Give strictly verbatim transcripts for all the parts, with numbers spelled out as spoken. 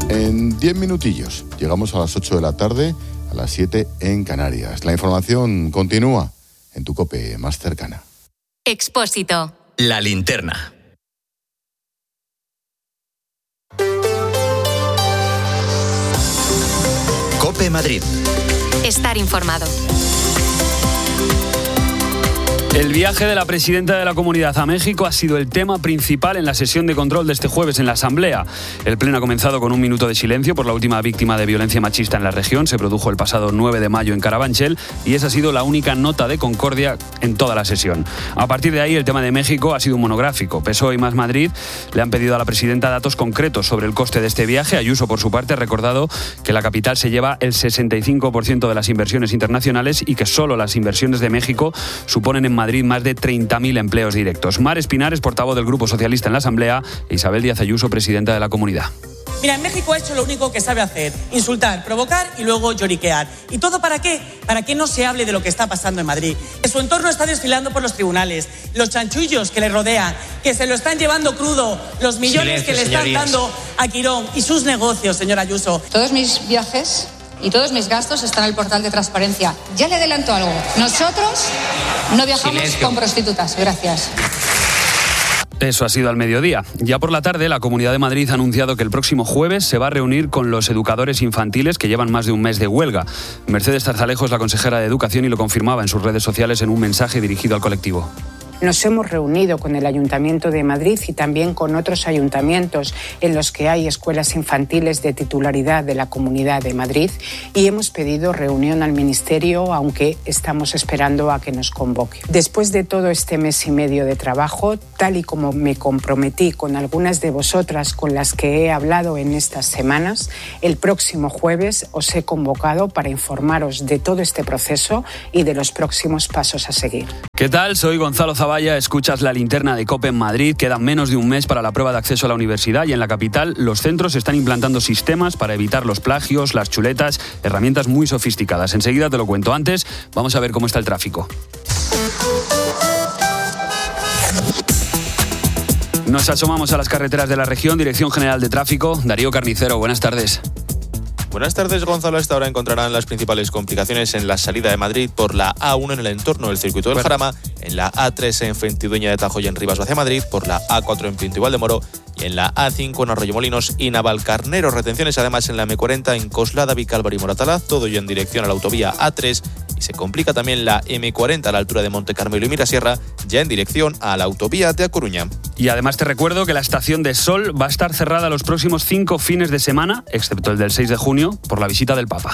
En diez minutillos llegamos a las ocho de la tarde, a las siete en Canarias. La información continúa en tu COPE más cercana. Expósito. La linterna. COPE Madrid. Estar informado. El viaje de la presidenta de la Comunidad a México ha sido el tema principal en la sesión de control de este jueves en la Asamblea. El pleno ha comenzado con un minuto de silencio por la última víctima de violencia machista en la región. Se produjo el pasado nueve de mayo en Carabanchel y esa ha sido la única nota de concordia en toda la sesión. A partir de ahí, el tema de México ha sido un monográfico. P S O E y Más Madrid le han pedido a la presidenta datos concretos sobre el coste de este viaje. Ayuso, por su parte, ha recordado que la capital se lleva el sesenta y cinco por ciento de las inversiones internacionales y que solo las inversiones de México suponen en Madrid más de treinta mil empleos directos. Mar Espinares, portavoz del Grupo Socialista en la Asamblea, e Isabel Díaz Ayuso, presidenta de la comunidad. Mira, en México ha hecho lo único que sabe hacer: insultar, provocar y luego lloriquear. ¿Y todo para qué? Para que no se hable de lo que está pasando en Madrid. Que su entorno está desfilando por los tribunales, los chanchullos que le rodean, que se lo están llevando crudo, los millones Silencio, que le están señorías. dando a Quirón y sus negocios, señora Ayuso. Todos mis viajes y todos mis gastos están en el portal de transparencia. Ya le adelanto algo. Nosotros no viajamos Silencio. con prostitutas. Gracias. Eso ha sido al mediodía. Ya por la tarde, la Comunidad de Madrid ha anunciado que el próximo jueves se va a reunir con los educadores infantiles que llevan más de un mes de huelga. Mercedes Zarzalejo es la consejera de Educación y lo confirmaba en sus redes sociales en un mensaje dirigido al colectivo. Nos hemos reunido con el Ayuntamiento de Madrid y también con otros ayuntamientos en los que hay escuelas infantiles de titularidad de la Comunidad de Madrid y hemos pedido reunión al Ministerio, aunque estamos esperando a que nos convoque. Después de todo este mes y medio de trabajo, tal y como me comprometí con algunas de vosotras con las que he hablado en estas semanas, el próximo jueves os he convocado para informaros de todo este proceso y de los próximos pasos a seguir. ¿Qué tal? Soy Gonzalo Zavala. Vaya, escuchas la linterna de COPE en Madrid. Quedan menos de un mes para la prueba de acceso a la universidad y en la capital los centros están implantando sistemas para evitar los plagios, las chuletas, herramientas muy sofisticadas. Enseguida te lo cuento. Antes, vamos a ver cómo está el tráfico. Nos asomamos a las carreteras de la región. Dirección General de Tráfico, Darío Carnicero, buenas tardes. Buenas tardes, Gonzalo. A esta hora encontrarán las principales complicaciones en la salida de Madrid por la A uno en el entorno del circuito del Jarama, en la A tres en Fuentidueña de Tajo y en Rivas hacia Madrid, por la A cuatro en Pinto y Valdemoro y en la A cinco en Arroyomolinos y Navalcarnero. Retenciones además en la M cuarenta en Coslada, Vicálvaro y Moratalaz, todo ello en dirección a la autovía A tres, y se complica también la M cuarenta a la altura de Monte Carmelo y Mirasierra, ya en dirección a la autovía de A Coruña. Y además te recuerdo que la estación de Sol va a estar cerrada los próximos cinco fines de semana, excepto el del seis de junio, por la visita del Papa.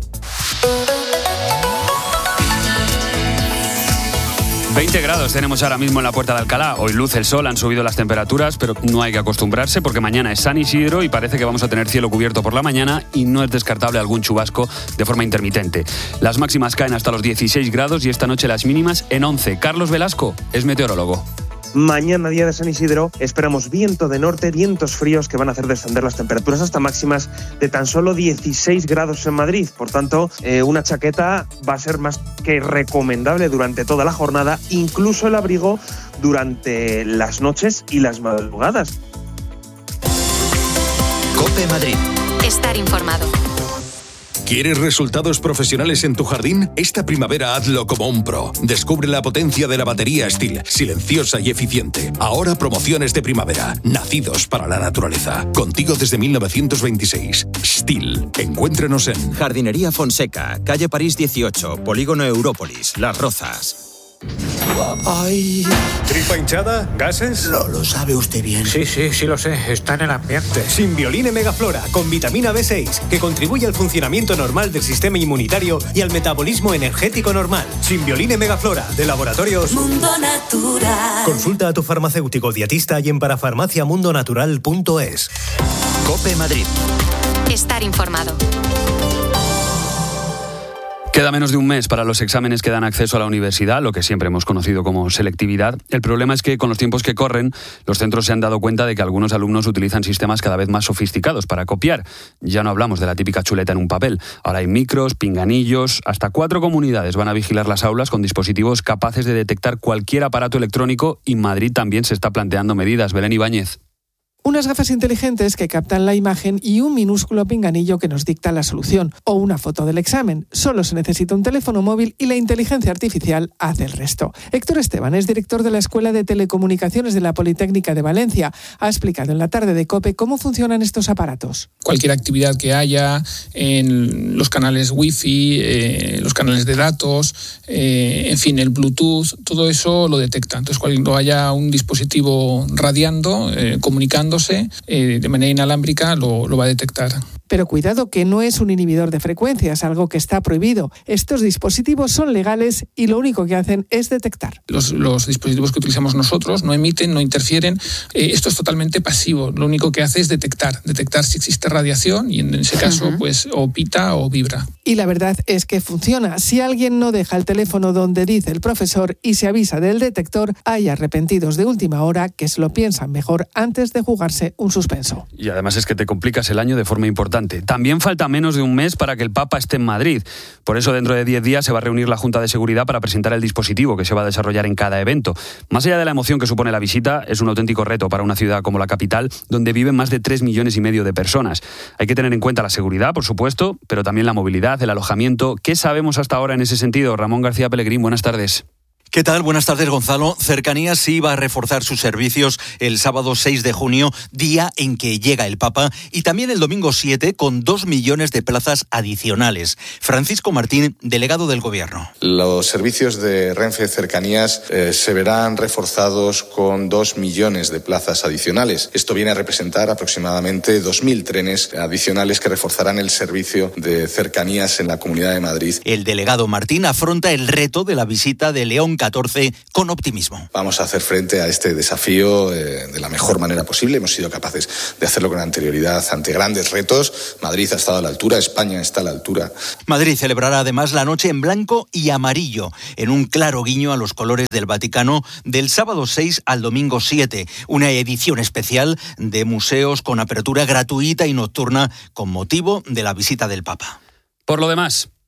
veinte grados tenemos ahora mismo en la Puerta de Alcalá. Hoy luce el sol, han subido las temperaturas, pero no hay que acostumbrarse porque mañana es San Isidro y parece que vamos a tener cielo cubierto por la mañana y no es descartable algún chubasco de forma intermitente. Las máximas caen hasta los dieciséis grados y esta noche las mínimas en once. Carlos Velasco es meteorólogo. Mañana, día de San Isidro, esperamos viento de norte, vientos fríos que van a hacer descender las temperaturas hasta máximas de tan solo dieciséis grados en Madrid. Por tanto, eh, una chaqueta va a ser más que recomendable durante toda la jornada, incluso el abrigo durante las noches y las madrugadas. COPE Madrid. Estar informado. ¿Quieres resultados profesionales en tu jardín? Esta primavera hazlo como un pro. Descubre la potencia de la batería Stihl, silenciosa y eficiente. Ahora promociones de primavera, nacidos para la naturaleza. Contigo desde mil novecientos veintiséis. Stihl. Encuéntrenos en Jardinería Fonseca, calle París dieciocho, Polígono Európolis, Las Rozas. Ay. ¿Tripa hinchada? ¿Gases? Lo, lo sabe usted bien. Sí, sí, sí lo sé. Está en el ambiente. Simbioline Megaflora, con vitamina B seis, que contribuye al funcionamiento normal del sistema inmunitario y al metabolismo energético normal. Simbioline Megaflora, de Laboratorios Mundo Natural. Consulta a tu farmacéutico dietista y en parafarmacia mundo natural punto es. COPE Madrid. Estar informado. Queda menos de un mes para los exámenes que dan acceso a la universidad, lo que siempre hemos conocido como selectividad. El problema es que con los tiempos que corren, los centros se han dado cuenta de que algunos alumnos utilizan sistemas cada vez más sofisticados para copiar. Ya no hablamos de la típica chuleta en un papel. Ahora hay micros, pinganillos, hasta cuatro comunidades van a vigilar las aulas con dispositivos capaces de detectar cualquier aparato electrónico y Madrid también se está planteando medidas. Belén Ibáñez. Unas gafas inteligentes que captan la imagen y un minúsculo pinganillo que nos dicta la solución, o una foto del examen. Solo se necesita un teléfono móvil y la inteligencia artificial hace el resto. Héctor Esteban es director de la Escuela de Telecomunicaciones de la Politécnica de Valencia. Ha explicado en la tarde de COPE cómo funcionan estos aparatos. Cualquier actividad que haya en los canales wifi, eh, los canales de datos, eh, en fin, el Bluetooth, todo eso lo detecta. Entonces, cuando haya un dispositivo radiando, eh, comunicando, Eh, de manera inalámbrica lo, lo va a detectar. Pero cuidado, que no es un inhibidor de frecuencias, algo que está prohibido. Estos dispositivos son legales y lo único que hacen es detectar. Los, los dispositivos que utilizamos nosotros no emiten, no interfieren. Eh, esto es totalmente pasivo. Lo único que hace es detectar, detectar si existe radiación y en ese caso uh-huh. pues o pita o vibra. Y la verdad es que funciona. Si alguien no deja el teléfono donde dice el profesor y se avisa del detector, hay arrepentidos de última hora que se lo piensan mejor antes de jugarse un suspenso. Y además es que te complicas el año de forma importante. También falta menos de un mes para que el Papa esté en Madrid. Por eso, dentro de diez días se va a reunir la Junta de Seguridad para presentar el dispositivo que se va a desarrollar en cada evento. Más allá de la emoción que supone la visita, es un auténtico reto para una ciudad como la capital, donde viven más de tres millones y medio de personas. Hay que tener en cuenta la seguridad, por supuesto, pero también la movilidad, el alojamiento. ¿Qué sabemos hasta ahora en ese sentido? Ramón García Pellegrín, buenas tardes. ¿Qué tal? Buenas tardes, Gonzalo. Cercanías sí va a reforzar sus servicios el sábado seis de junio, día en que llega el Papa, y también el domingo siete con dos millones de plazas adicionales. Francisco Martín, delegado del Gobierno. Los servicios de Renfe Cercanías eh, se verán reforzados con dos millones de plazas adicionales. Esto viene a representar aproximadamente dos mil trenes adicionales que reforzarán el servicio de cercanías en la Comunidad de Madrid. El delegado Martín afronta el reto de la visita de León catorce con optimismo. Vamos a hacer frente a este desafío eh, de la mejor manera posible. Hemos sido capaces de hacerlo con anterioridad ante grandes retos. Madrid ha estado a la altura, España está a la altura. Madrid celebrará además la noche en blanco y amarillo, en un claro guiño a los colores del Vaticano, del sábado seis al domingo siete. Una edición especial de museos con apertura gratuita y nocturna con motivo de la visita del Papa. Por lo demás,